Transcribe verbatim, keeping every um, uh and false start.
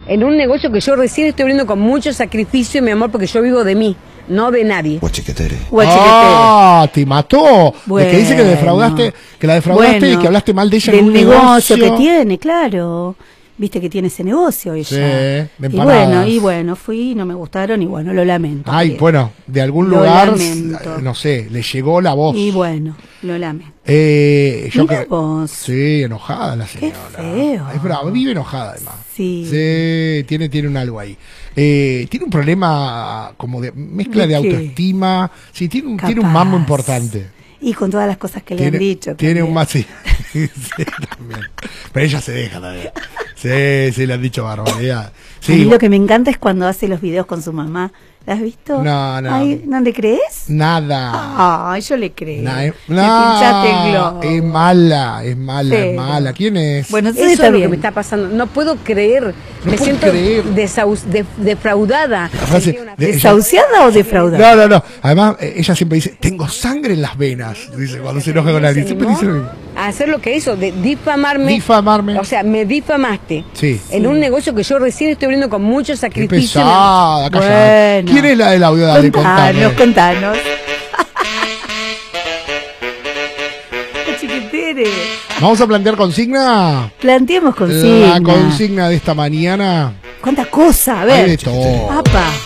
en un negocio que yo recién estoy abriendo con mucho sacrificio, mi amor, porque yo vivo de mí, no de nadie. Guachiquetere. Ah, te mató. Bueno. De que dice que defraudaste, que la defraudaste Bueno, y que hablaste mal de ella del en un negocio, negocio que tiene, claro. Viste que tiene ese negocio ella. Sí, de y empanadas. bueno, y bueno, fui, no me gustaron y bueno, lo lamento. Ay, querido. bueno, de algún Lo lugar, lamento. no sé, le llegó la voz. Y bueno, lo lamento. Eh, yo Mirá que- vos. Sí, enojada la Qué señora. feo. Es brava, vive enojada además. Sí. Sí, tiene, tiene un algo ahí. Eh, tiene un problema como de mezcla de, ¿De qué? autoestima. Sí, tiene un, Capaz. tiene un mambo importante. Y con todas las cosas que le Tiene, han dicho. tiene un también. más, sí. Sí, también. Pero ella se deja también. Sí, sí, le han dicho barbaridad. A Sí, mí igual- lo que me encanta es cuando hace los videos con su mamá. ¿La has visto? No, no. Ay, ¿no le crees? nada. Ay, yo le creo. Nah, es, Le pinchaste el nah, globo. es mala, es mala, es Pero- mala. ¿Quién es? Bueno, Eso entonces es está lo bien. que me está pasando. No puedo creer. No me puedo siento creer. desaus- de- defraudada. La frase Sentí una- de- ¿Desahuciada o defraudada? No, no, no. Además, eh, ella siempre dice, tengo sangre en las venas. Dice, cuando se enoja con alguien. se Siempre animó dice lo mismo. a hacer lo que hizo, de difamarme. Difamarme. O sea, me difamaste. Sí. En un negocio que yo recién estoy abriendo con mucho Qué sacrificio. pesada, callada. Bueno. ¿Quién es la del audio? Dale, Contanos, contame. contanos. Chiquitere. Vamos a plantear consigna. Planteemos consigna. La consigna de esta mañana. ¿Cuántas cosas? A Hay de ver. todo. Apa.